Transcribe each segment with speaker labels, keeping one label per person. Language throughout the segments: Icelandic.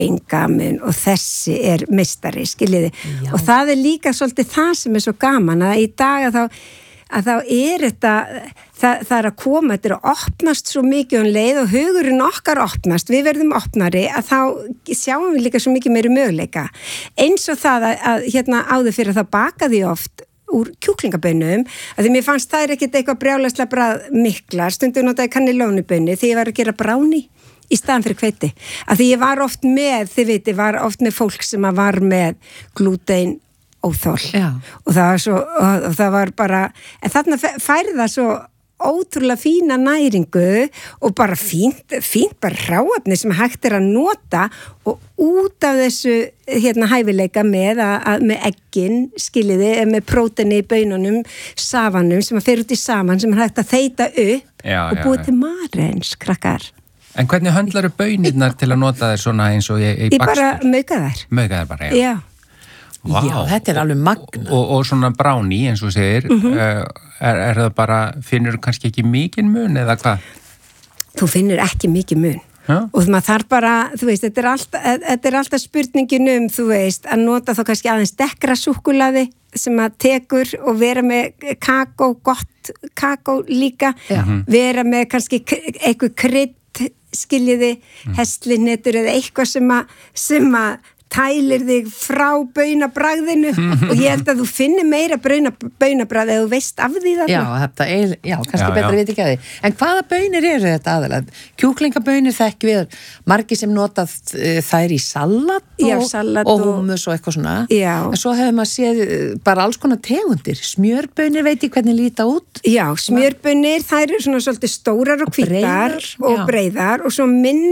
Speaker 1: gaman og þessi meistari, skiljiði. Já. Og það líka svolítið það sem svo gaman að í dag að þá þetta, það að koma, þetta að opnast svo mikið leið og hugurinn okkar opnast, við verðum opnari að þá sjáum við líka svo mikið meiri möguleika. Eins og það að áður fyrir það bakaði oft úr kjúklingabönum, að því mér fannst það ekkert eitthvað brjálæslega bragð miklar, stundum notaði kannelónubönni þegar ég var að gera brownie í staðan fyrir hveiti. Að því ég var oft með, þið viti, var oft með fólk sem var með glúten óþol. Já. Og það var bara, en þarna færi það svo ótrúlega fína næringu og bara fínt bara hráefni sem hægt að nota og út af þessu hæfileika með eggin, skiljiði, með próteini í baununum, safanum sem að fer út í saman sem hægt að þeyta upp og búið til marens, krakkar.
Speaker 2: En hvernig höndlar baunirnar til að nota þær svona eins og í bakstur?
Speaker 1: Ég bara mauka þær.
Speaker 2: Mauka þær bara, já.
Speaker 3: Vá. Já, þetta alveg magna.
Speaker 2: Og svona brownie, eins og segir, það bara, finnur kannski ekki mikinn mun eða hvað?
Speaker 1: Þú finnur ekki mikið mun. Og maður þarf bara, þú veist, þetta alltaf spurningin þú veist, að nota þá kannski aðeins dekkra súkkulaði sem að tekur og vera með kakó, gott kakó líka, vera með kannski eitthvað krydd, skiljiði, hestlinnetur eða eitthvað sem að tælir þig frá baunabragðinu og ég held að þú finnir meira baunabragð eða þú veist af því það.
Speaker 3: Já, kannski betra veit ekki að því. En hvaða baunir þetta aðalega? Kjúklingabaunir þekki við, margir sem nota þær í salat og hummus og eitthvað svona. Já. En svo hefur maður séð bara alls konar tegundir. Smjörbaunir veit ég hvernig líta út? Já, smjörbaunir, þær eru svona svolítið stórar og hvítar og breiðar og svo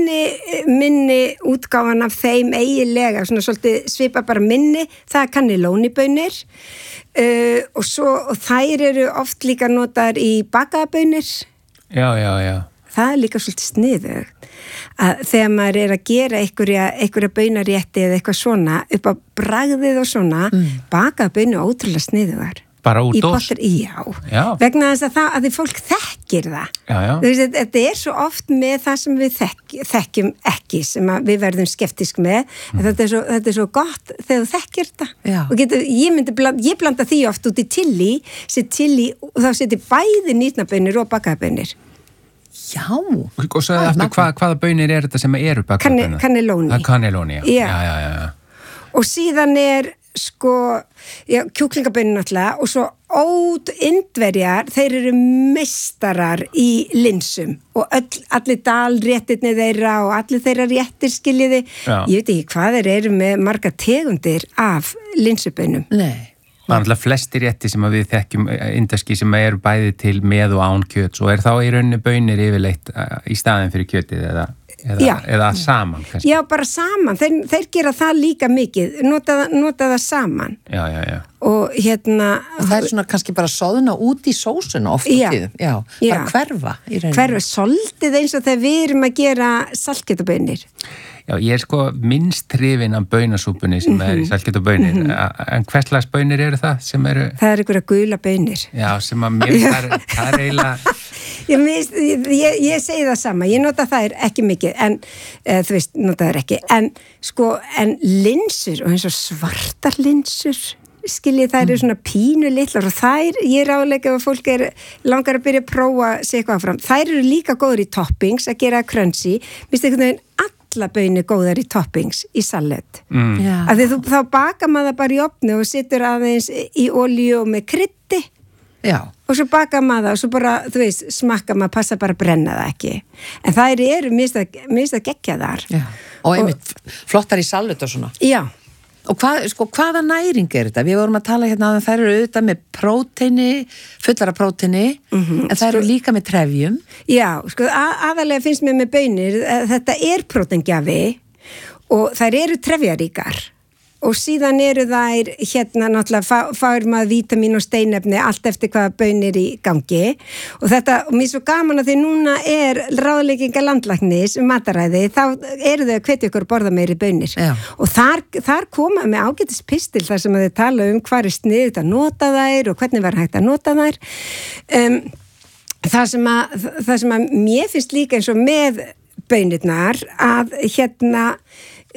Speaker 3: minni útgáfan af þeim eiginlega svona svolítið svipa bara minni, það kannelónibaunir og þær eru oft líka notaðar í bakaðabaunir.
Speaker 2: Já.
Speaker 1: Það líka svolítið sniðugt að þegar maður að gera einhverja baunarétti eða eitthvað svona upp á bragðið og svona, bakaðabaunir ótrúlega sniðugar.
Speaker 2: Bara úr dós?
Speaker 1: Já. Vegna þess að því fólk þekkir það. Já. Þú veist, þetta svo oft með það sem við þekkjum ekki, sem við verðum skeptisk með. Þetta svo gott þegar þú þekkir það. Já. Og ég blanda því oft út í chili og þá seti bæði nýtnabaunir og bakaðabaunir.
Speaker 3: Já.
Speaker 2: Og svo eftir hvaða baunir þetta sem eru bakaðabaunir?
Speaker 1: Kannelóni.
Speaker 2: Kannelóni, já.
Speaker 1: Og síðan kjúklingabönir náttúrulega og svo Indverjar, þeir eru meistarar í linsum og allir dalréttirni þeirra og allir þeirra réttir, skiljiði. Ég veit ekki hvað þeir eru með marga tegundir af linsubönum.
Speaker 3: Nei.
Speaker 2: Það náttúrulega flestir rétti sem við þekkjum inderski sem eru bæði til með og án kjöts og þá í rauninni bönir yfirleitt í staðin fyrir kjötið eða saman kannski.
Speaker 1: Já, bara saman, þeir gera það líka mikið, nota það saman.
Speaker 2: Já.
Speaker 1: Og
Speaker 3: og það svona kannski bara soðna út í sósuna oft og tíðum. Já, bara hverfa í rauninni. Hverfa,
Speaker 1: soldið eins og þegar við erum að gera saltkjötabönir.
Speaker 2: Já, ég minnst hrifin af baunasúpunni sem í saltkjötabönir, en hvers slags bönir eru það sem eru? Það
Speaker 1: einhverja gula bönir.
Speaker 2: Já, sem að mér það eiginlega...
Speaker 1: Ég segi það sama, ég nota þær ekki mikið, en þú veist, nota þær ekki, en linsur og eins og svartar linsur, skiljið, þær eru svona pínu litlar og þær, ég ráðleika ef fólk langar að byrja að prófa sig eitthvað fram, þær eru líka góður í toppings, að gera crunchy, minnst einhvern veginn alla baunir góðar í toppings í salat. Af því þá bakar maður það bara í ofni og situr aðeins í olíu og með kryddi. Já. Og svo bakar maður það og svo bara, þú veist, smakka maður, passa bara að brenna það ekki. En þær eru minnst að geggja þar. Já. Og
Speaker 3: einmitt flottar í salat og svona.
Speaker 1: Já.
Speaker 3: Og hvaða næring þetta? Við vorum að tala hérna að þær eru auðvitað með próteini, fullara próteini, en þær eru líka með trefjum. Já, aðalega finnst mér með baunir, þetta próteingjafi og þær eru trefjaríkar. Og síðan eru þær náttúrulega fær maður vítamín og steinefni allt eftir hvaða baunir í gangi og mér svo gaman að því núna ráðlegginga landlæknis mataræði, þá eru þau að hvetja ykkur að borða meiri baunir. Já. Og þar koma með ágætis pistil þar sem þau tala hvað sniðugt að nota þær og hvernig verður hægt að nota þær. Það sem að mér finnst líka eins og með baunirnar að